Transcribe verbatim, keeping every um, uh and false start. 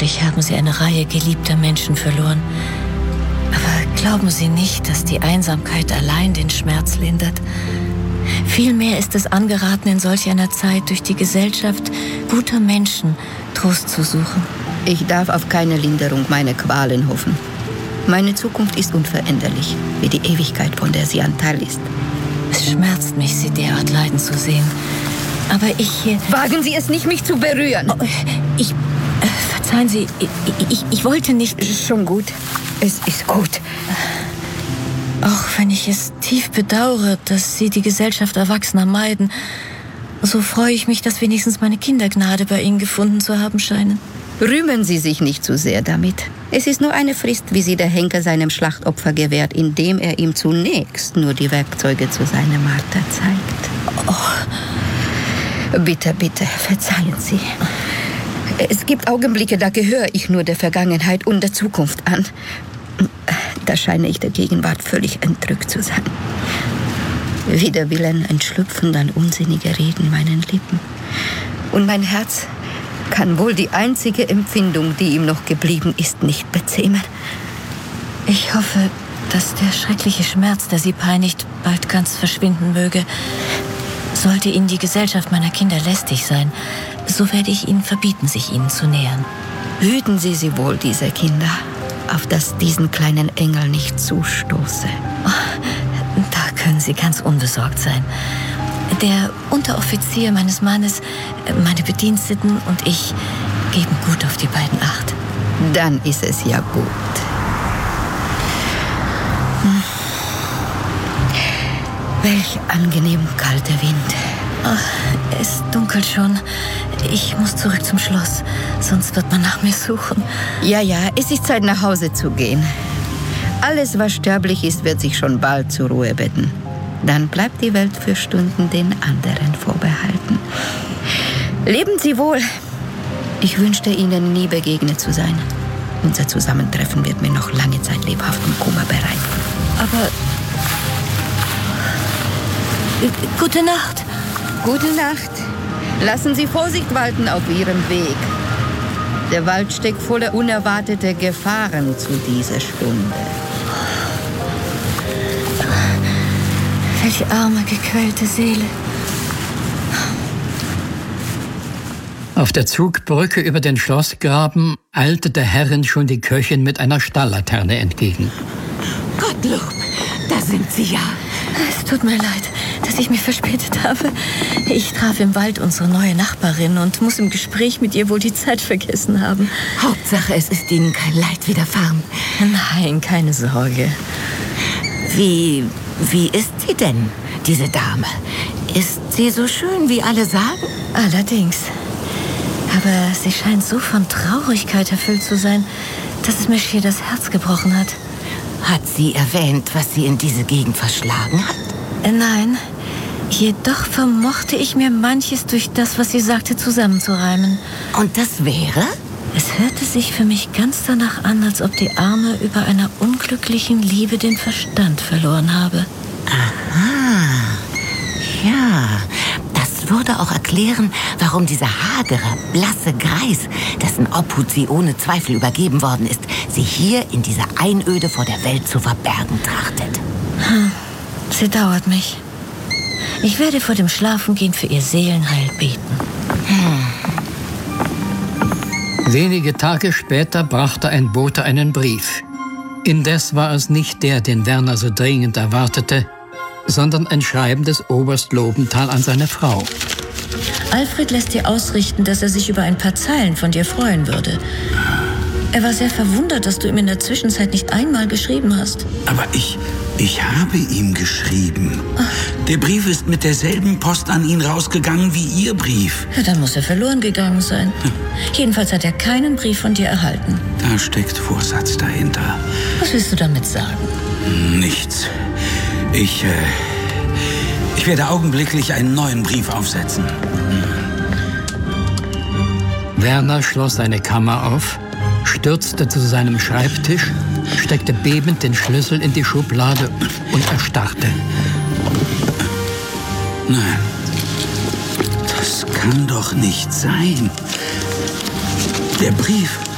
Vermutlich haben Sie eine Reihe geliebter Menschen verloren. Aber glauben Sie nicht, dass die Einsamkeit allein den Schmerz lindert. Vielmehr ist es angeraten, in solch einer Zeit durch die Gesellschaft guter Menschen Trost zu suchen. Ich darf auf keine Linderung meiner Qualen hoffen. Meine Zukunft ist unveränderlich, wie die Ewigkeit, von der sie ein Teil ist. Es schmerzt mich, Sie derart leiden zu sehen. Aber ich... Wagen Sie es nicht, mich zu berühren! Oh, ich... Äh, verzeihen Sie, ich, ich, ich wollte nicht... Schon gut. Es ist gut. Auch wenn ich es tief bedauere, dass Sie die Gesellschaft Erwachsener meiden, so freue ich mich, dass wenigstens meine Kinder Gnade bei Ihnen gefunden zu haben scheinen. Rühmen Sie sich nicht zu sehr damit. Es ist nur eine Frist, wie sie der Henker seinem Schlachtopfer gewährt, indem er ihm zunächst nur die Werkzeuge zu seinem Marter zeigt. Oh. Bitte, bitte, verzeihen Sie. Es gibt Augenblicke, da gehöre ich nur der Vergangenheit und der Zukunft an. Da scheine ich der Gegenwart völlig entrückt zu sein. Wider Willen entschlüpfen dann unsinnige Reden meinen Lippen. Und mein Herz kann wohl die einzige Empfindung, die ihm noch geblieben ist, nicht bezähmen. Ich hoffe, dass der schreckliche Schmerz, der Sie peinigt, bald ganz verschwinden möge. Sollte Ihnen die Gesellschaft meiner Kinder lästig sein, so werde ich Ihnen verbieten, sich ihnen zu nähern. Hüten Sie sie wohl, diese Kinder, auf dass diesen kleinen Engel nicht zustoße. Oh, da können Sie ganz unbesorgt sein. Der Unteroffizier meines Mannes, meine Bediensteten und ich geben gut auf die beiden Acht. Dann ist es ja gut. Hm. Welch angenehm kalter Wind. Ach, es dunkelt schon. Ich muss zurück zum Schloss, sonst wird man nach mir suchen. Ja, ja, es ist Zeit, nach Hause zu gehen. Alles, was sterblich ist, wird sich schon bald zur Ruhe betten. Dann bleibt die Welt für Stunden den anderen vorbehalten. Leben Sie wohl. Ich wünschte Ihnen, nie begegnet zu sein. Unser Zusammentreffen wird mir noch lange Zeit lebhaften Kummer bereiten. Aber... Gute Nacht. Gute Nacht. Lassen Sie Vorsicht walten auf Ihrem Weg. Der Wald steckt voller unerwarteter Gefahren zu dieser Stunde. Welche arme, gequälte Seele. Auf der Zugbrücke über den Schlossgraben eilte der Herrin schon die Köchin mit einer Stalllaterne entgegen. Gottlob, da sind Sie ja. Es tut mir leid, dass ich mich verspätet habe. Ich traf im Wald unsere neue Nachbarin und muss im Gespräch mit ihr wohl die Zeit vergessen haben. Hauptsache, es ist Ihnen kein Leid widerfahren. Nein, keine Sorge. Wie, wie ist sie denn, diese Dame? Ist sie so schön, wie alle sagen? Allerdings. Aber sie scheint so von Traurigkeit erfüllt zu sein, dass es mir schier das Herz gebrochen hat. Hat sie erwähnt, was sie in diese Gegend verschlagen hat? Nein, jedoch vermochte ich mir manches durch das, was sie sagte, zusammenzureimen. Und das wäre? Es hörte sich für mich ganz danach an, als ob die Arme über einer unglücklichen Liebe den Verstand verloren habe. Aha, ja, das würde auch erklären, warum dieser hagere, blasse Greis, dessen Obhut sie ohne Zweifel übergeben worden ist, sie hier in dieser Einöde vor der Welt zu verbergen trachtet. Hm, sie dauert mich. Ich werde vor dem Schlafengehen für ihr Seelenheil beten. Hm. Wenige Tage später brachte ein Bote einen Brief. Indes war es nicht der, den Werner so dringend erwartete, sondern ein Schreiben des Oberst Lobenthal an seine Frau. Alfred lässt dir ausrichten, dass er sich über ein paar Zeilen von dir freuen würde. Er war sehr verwundert, dass du ihm in der Zwischenzeit nicht einmal geschrieben hast. Aber ich, ich habe ihm geschrieben. Ach. Der Brief ist mit derselben Post an ihn rausgegangen wie Ihr Brief. Ja, dann muss er verloren gegangen sein. Hm. Jedenfalls hat er keinen Brief von dir erhalten. Da steckt Vorsatz dahinter. Was willst du damit sagen? Nichts. Ich, äh, ich werde augenblicklich einen neuen Brief aufsetzen. Hm. Werner schloss seine Kammer auf, stürzte zu seinem Schreibtisch, steckte bebend den Schlüssel in die Schublade und erstarrte. Nein, das kann doch nicht sein. Der Brief